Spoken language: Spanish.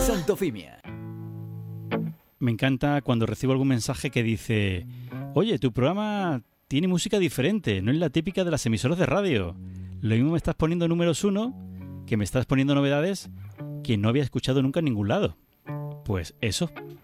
Santofimia. Me encanta cuando recibo algún mensaje que dice: oye, tu programa tiene música diferente, no es la típica de las emisoras de radio. Lo mismo me estás poniendo números 1 que me estás poniendo novedades que no había escuchado nunca en ningún lado. Pues eso,